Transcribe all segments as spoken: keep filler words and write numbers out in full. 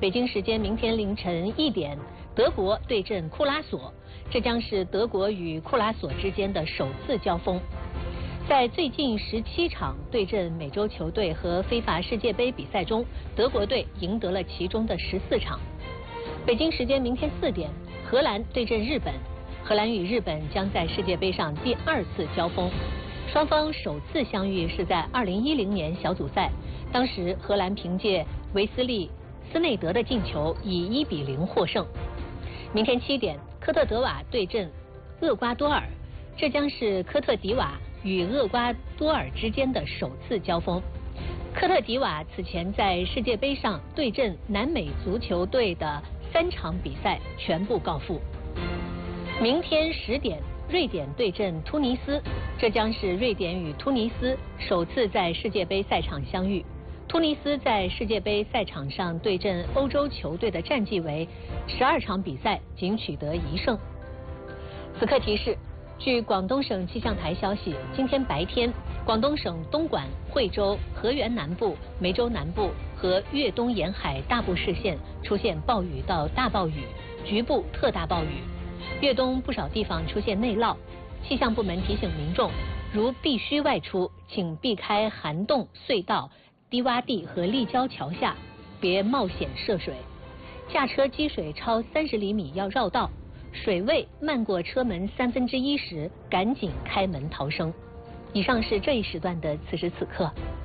北京时间明天凌晨一点，德国对阵库拉索，这将是德国与库拉索之间的首次交锋。在最近十七场对阵美洲球队和非法世界杯比赛中，德国队赢得了其中的十四场。北京时间明天四点，荷兰对阵日本，荷兰与日本将在世界杯上第二次交锋。双方首次相遇是在二零一零年小组赛，当时荷兰凭借维斯利·斯内德的进球以一比零获胜。明天七点，科特德瓦对阵厄瓜多尔，这将是科特迪瓦与厄瓜多尔之间的首次交锋。科特迪瓦此前在世界杯上对阵南美足球队的三场比赛全部告负。明天十点，瑞典对阵突尼斯，这将是瑞典与突尼斯首次在世界杯赛场相遇。突尼斯在世界杯赛场上对阵欧洲球队的战绩为十二场比赛仅取得一胜。此刻提示，据广东省气象台消息，今天白天，广东省东莞、惠州、河源南部、梅州南部和粤东沿海大部市县出现暴雨到大暴雨，局部特大暴雨。粤东不少地方出现内涝，气象部门提醒民众，如必须外出，请避开涵洞、隧道、低洼地和立交桥下，别冒险涉水。驾车积水超三十厘米要绕道，水位漫过车门三分之一时，赶紧开门逃生。以上是这一时段的此时此刻。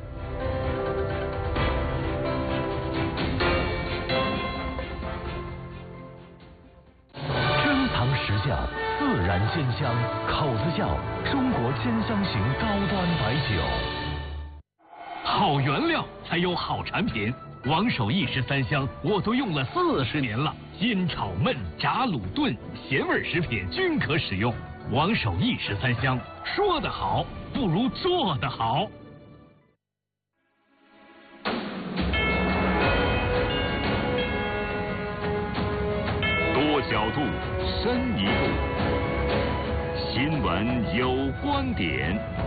珍藏实窖，自然鲜香，口子窖，中国鲜香型高端白酒。 好原料才有好产品，王守义十三香我都用了四十年了，煎炒焖炸卤炖咸味食品均可使用。王守义十三香，说得好不如做得好。 多角度，深一步，新闻有观点。